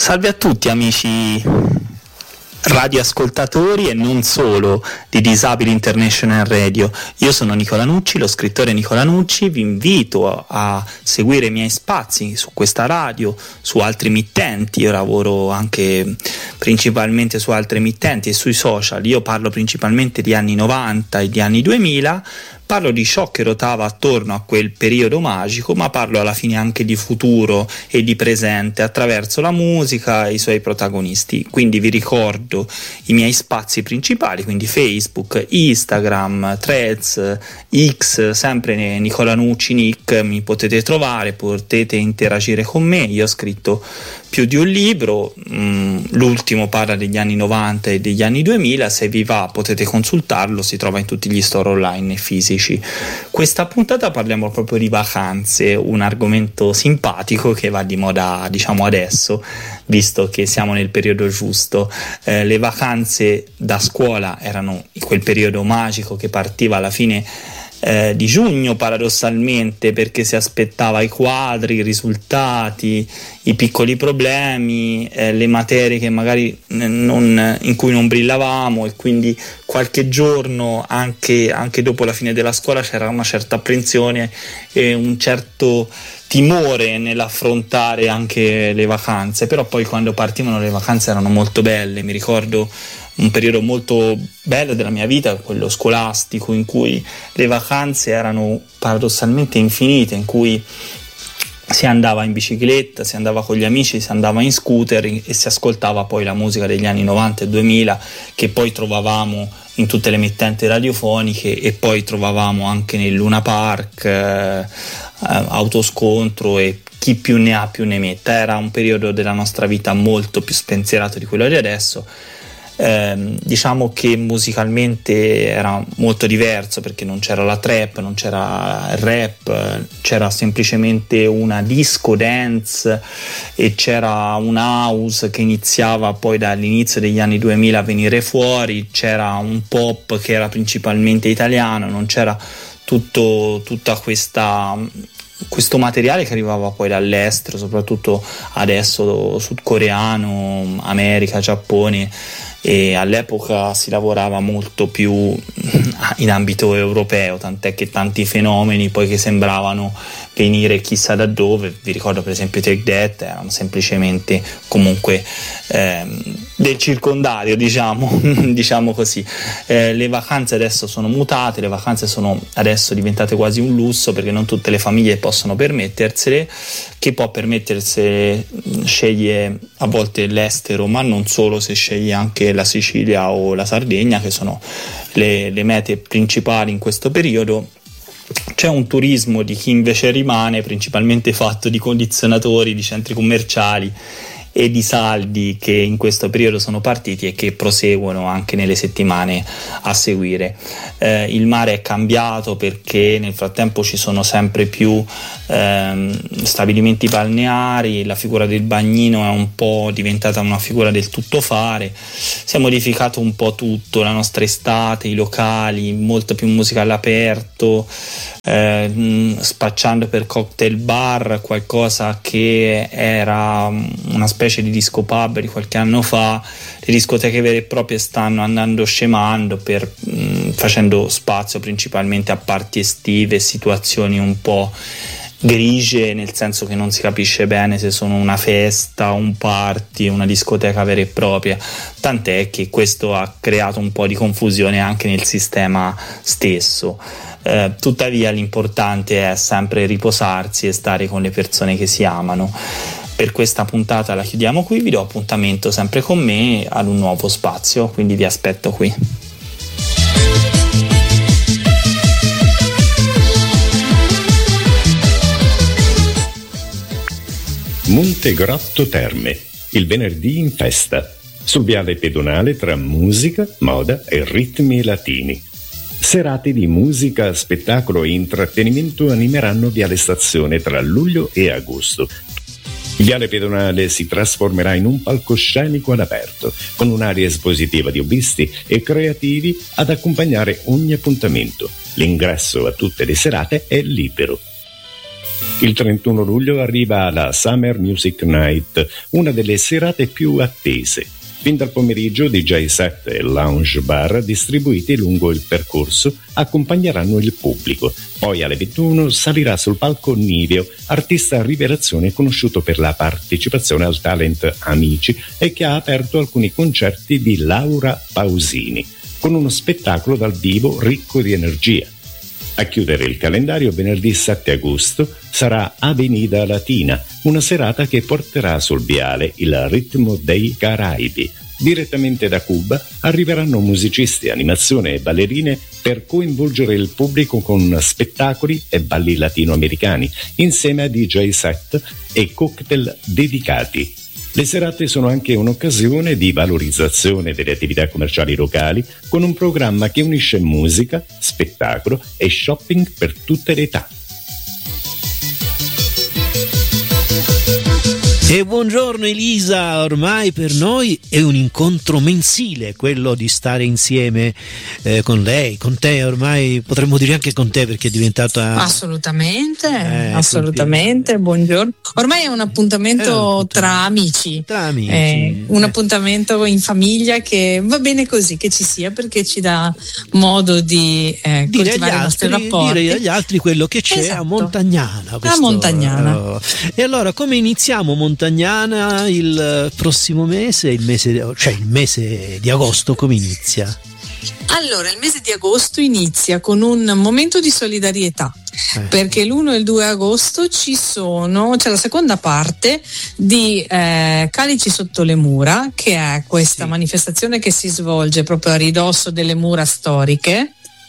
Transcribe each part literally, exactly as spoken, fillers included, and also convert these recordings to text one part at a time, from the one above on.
Salve a tutti amici radioascoltatori e non solo di Disabili International Radio. Io sono Nicola Nucci, lo scrittore Nicola Nucci. Vi invito a, a seguire i miei spazi su questa radio, su altri emittenti. Io lavoro anche principalmente su altri emittenti e sui social. Io parlo principalmente di anni novanta e di anni duemila. Parlo di ciò che ruotava attorno a quel periodo magico, ma parlo alla fine anche di futuro e di presente attraverso la musica e i suoi protagonisti. Quindi vi ricordo i miei spazi principali, quindi Facebook, Instagram, Threads, X, sempre Nicola Nucci Nick, mi potete trovare, potete interagire con me. Io ho scritto più di un libro, mh, l'ultimo parla degli anni novanta e degli anni duemila, se vi va potete consultarlo, si trova in tutti gli store online e fisici. Questa puntata parliamo proprio di vacanze, un argomento simpatico che va di moda, diciamo, adesso, visto che siamo nel periodo giusto. Eh, le vacanze da scuola erano quel periodo magico che partiva alla fine Eh, di giugno, paradossalmente, perché si aspettava i quadri, i risultati, i piccoli problemi, eh, le materie che magari non, in cui non brillavamo, e quindi qualche giorno anche, anche dopo la fine della scuola c'era una certa apprensione e un certo timore nell'affrontare anche le vacanze. Però poi quando partivano le vacanze erano molto belle. Mi ricordo un periodo molto bello della mia vita, quello scolastico, in cui le vacanze erano paradossalmente infinite, in cui si andava in bicicletta, si andava con gli amici, si andava in scooter e si ascoltava poi la musica degli anni novanta e duemila, che poi trovavamo in tutte le emittenti radiofoniche e poi trovavamo anche nel Luna Park, eh, Autoscontro e chi più ne ha più ne metta. Era un periodo della nostra vita molto più spensierato di quello di adesso. Eh, diciamo che musicalmente era molto diverso, perché non c'era la trap, non c'era il rap, c'era semplicemente una disco dance e c'era un house che iniziava poi dall'inizio degli anni duemila a venire fuori, c'era un pop che era principalmente italiano, non c'era tutto, tutta questa questo materiale che arrivava poi dall'estero, soprattutto adesso sudcoreano, America, Giappone, e all'epoca si lavorava molto più in ambito europeo, tant'è che tanti fenomeni poi che sembravano venire chissà da dove, vi ricordo per esempio Take That, erano semplicemente comunque ehm, del circondario, diciamo diciamo così. Eh, le vacanze adesso sono mutate, le vacanze sono adesso diventate quasi un lusso, perché non tutte le famiglie possono permettersele. Chi può permettersele sceglie a volte l'estero, ma non solo, se sceglie anche la Sicilia o la Sardegna, che sono le, le mete principali in questo periodo. C'è un turismo di chi invece rimane, principalmente fatto di condizionatori, di centri commerciali e di saldi che in questo periodo sono partiti e che proseguono anche nelle settimane a seguire. Eh, il mare è cambiato perché nel frattempo ci sono sempre più ehm, stabilimenti balneari, la figura del bagnino è un po' diventata una figura del tuttofare, si è modificato un po' tutto, la nostra estate, i locali, molto più musica all'aperto, eh, spacciando per cocktail bar qualcosa che era una specie di disco pub di qualche anno fa. Le discoteche vere e proprie stanno andando scemando, per, mh, facendo spazio principalmente a party estive, situazioni un po' grigie, nel senso che non si capisce bene se sono una festa, un party, una discoteca vera e propria, tant'è che questo ha creato un po' di confusione anche nel sistema stesso. Eh, tuttavia l'importante è sempre riposarsi e stare con le persone che si amano. Per questa puntata la chiudiamo qui, vi do appuntamento sempre con me ad un nuovo spazio, quindi vi aspetto qui. Montegrotto Terme, il venerdì in festa, sul viale pedonale tra musica, moda e ritmi latini. Serate di musica, spettacolo e intrattenimento animeranno Viale Stazione tra luglio e agosto. Il viale pedonale si trasformerà in un palcoscenico all'aperto, con un'area espositiva di hobbisti e creativi ad accompagnare ogni appuntamento. L'ingresso a tutte le serate è libero. Il trentuno luglio arriva la Summer Music Night, una delle serate più attese. Fin dal pomeriggio D J set e lounge bar distribuiti lungo il percorso accompagneranno il pubblico. Poi alle ventuno salirà sul palco Niveo, artista rivelazione conosciuto per la partecipazione al talent Amici e che ha aperto alcuni concerti di Laura Pausini, con uno spettacolo dal vivo ricco di energia. A chiudere il calendario venerdì sette agosto sarà Avenida Latina, una serata che porterà sul viale il ritmo dei Caraibi. Direttamente da Cuba arriveranno musicisti, animazione e ballerine per coinvolgere il pubblico con spettacoli e balli latinoamericani, insieme a D J set e cocktail dedicati. Le serate sono anche un'occasione di valorizzazione delle attività commerciali locali, con un programma che unisce musica, spettacolo e shopping per tutte le età. E buongiorno Elisa, ormai per noi è un incontro mensile quello di stare insieme eh, con lei, con te, ormai potremmo dire anche con te perché è diventata... Assolutamente, eh, assolutamente, quindi... buongiorno. Ormai è un appuntamento, è un appuntamento tra amici, tra amici. Eh, un appuntamento in famiglia che va bene così che ci sia, perché ci dà modo di eh, dire coltivare agli i nostri altri, rapporti. Dire agli altri quello che c'è. Esatto. A Montagnana. Questo, a Montagnana. Uh, e allora come iniziamo Montagnana? Il prossimo mese, il mese, cioè il mese di agosto, come inizia? Allora, il mese di agosto inizia con un momento di solidarietà, eh. perché l'primo e il due agosto ci sono, c'è la seconda parte di eh, Calici sotto le mura, che è questa sì. manifestazione che si svolge proprio a ridosso delle mura storiche,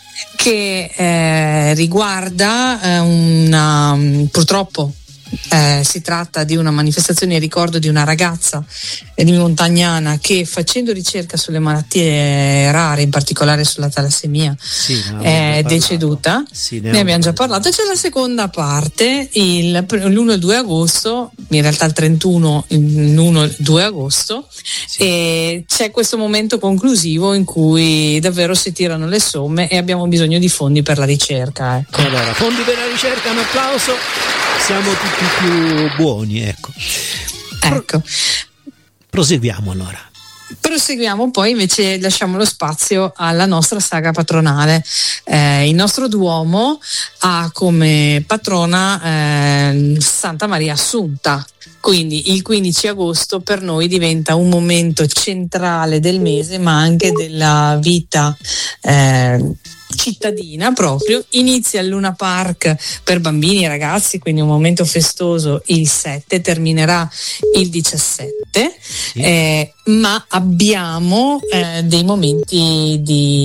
che eh, riguarda eh, una, purtroppo Eh, si tratta di una manifestazione in ricordo di una ragazza eh, di Montagnana che, facendo ricerca sulle malattie rare, in particolare sulla talassemia, sì, è deceduta. Sì, ne, ne abbiamo già parlato. C'è la seconda parte il, l'primo e il due agosto, in realtà il trentuno, il primo e il due agosto, sì. e c'è questo momento conclusivo in cui davvero si tirano le somme e abbiamo bisogno di fondi per la ricerca. Ecco. Allora, fondi per la ricerca, un applauso. Siamo tutti più buoni, ecco. Ecco. Proseguiamo allora. Proseguiamo, poi invece lasciamo lo spazio alla nostra saga patronale. Eh, il nostro Duomo ha come patrona eh, Santa Maria Assunta. Quindi il quindici agosto per noi diventa un momento centrale del mese, ma anche della vita eh, cittadina proprio. Inizia il Luna Park per bambini e ragazzi, quindi un momento festoso il sette, terminerà il diciassette, sì. eh, ma abbiamo eh, dei momenti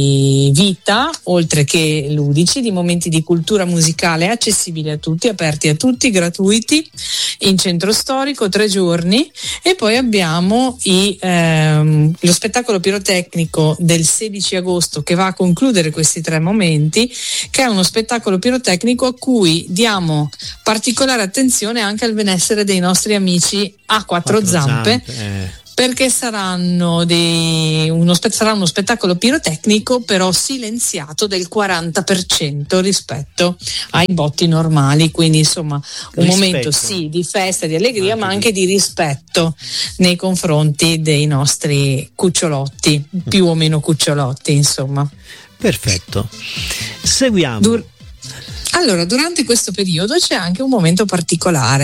di vita, oltre che ludici, di momenti di cultura musicale accessibili a tutti, aperti a tutti, gratuiti, in centro storico, tre giorni, e poi abbiamo i, ehm, lo spettacolo pirotecnico del sedici agosto che va a concludere questi tre momenti, che è uno spettacolo pirotecnico a cui diamo particolare attenzione anche al benessere dei nostri amici a quattro, quattro zampe, zampe eh. perché saranno dei, uno, sarà uno spettacolo pirotecnico però silenziato del quaranta per cento rispetto ai botti normali, quindi insomma un rispetto. Momento sì di festa, di allegria, anche ma anche di... di rispetto nei confronti dei nostri cucciolotti, più o meno cucciolotti, insomma. Perfetto, seguiamo. Dur- allora, durante questo periodo c'è anche un momento particolare.